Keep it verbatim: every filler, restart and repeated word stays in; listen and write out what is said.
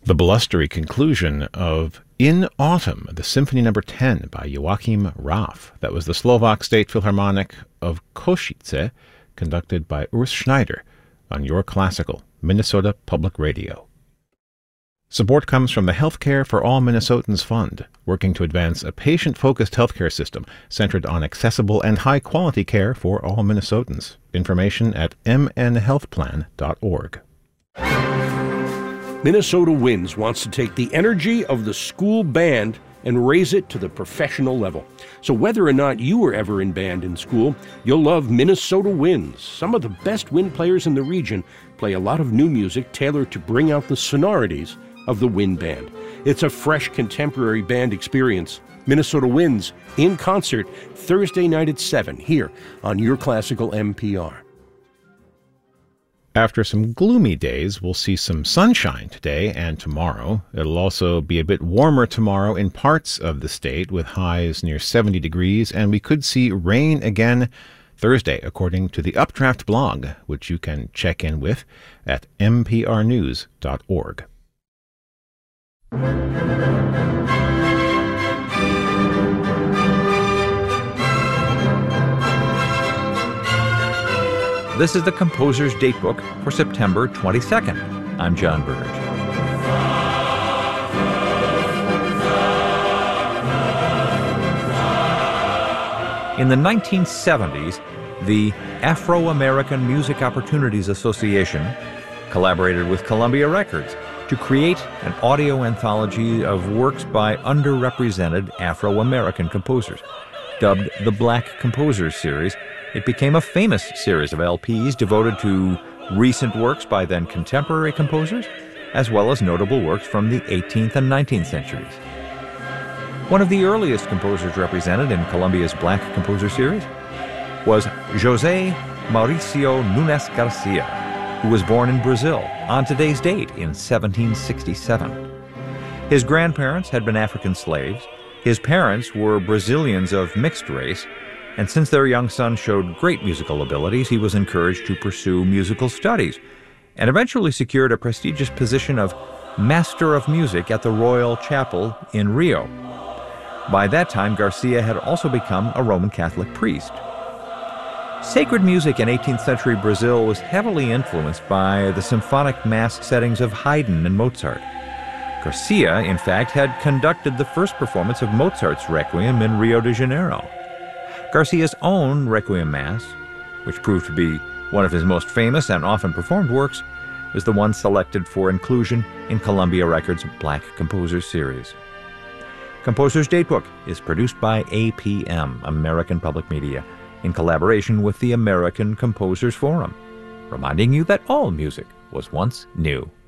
The blustery conclusion of In Autumn, the Symphony Number ten by Joachim Raff. That was the Slovak State Philharmonic of Košice, conducted by Urs Schneider on Your Classical, Minnesota Public Radio. Support comes from the Healthcare for All Minnesotans Fund, working to advance a patient-focused healthcare system centered on accessible and high-quality care for all Minnesotans. Information at m n health plan dot org. Minnesota Winds wants to take the energy of the school band and raise it to the professional level. So whether or not you were ever in band in school, you'll love Minnesota Winds. Some of the best wind players in the region play a lot of new music tailored to bring out the sonorities of the wind band. It's a fresh contemporary band experience. Minnesota Winds in concert Thursday night at seven here on Your Classical M P R. After some gloomy days, we'll see some sunshine today and tomorrow. It'll also be a bit warmer tomorrow in parts of the state with highs near seventy degrees, and we could see rain again Thursday, according to the Updraft blog, which you can check in with at m p r news dot org. This is the Composer's Datebook for September twenty-second. I'm John Burge. In the nineteen seventies, the Afro-American Music Opportunities Association collaborated with Columbia Records to create an audio anthology of works by underrepresented Afro-American composers. Dubbed the Black Composers Series, it became a famous series of L Ps devoted to recent works by then contemporary composers, as well as notable works from the eighteenth and nineteenth centuries. One of the earliest composers represented in Columbia's Black Composer Series was José Mauricio Nunes Garcia, who was born in Brazil on today's date in seventeen sixty-seven. His grandparents had been African slaves. His parents were Brazilians of mixed race, and since their young son showed great musical abilities, he was encouraged to pursue musical studies, and eventually secured a prestigious position of Master of Music at the Royal Chapel in Rio. By that time, Garcia had also become a Roman Catholic priest. Sacred music in eighteenth century Brazil was heavily influenced by the symphonic mass settings of Haydn and Mozart. Garcia, in fact, had conducted the first performance of Mozart's Requiem in Rio de Janeiro. Garcia's own Requiem Mass, which proved to be one of his most famous and often performed works, was the one selected for inclusion in Columbia Records' Black Composers Series. Composer's Datebook is produced by A P M, American Public Media, in collaboration with the American Composers Forum, reminding you that all music was once new.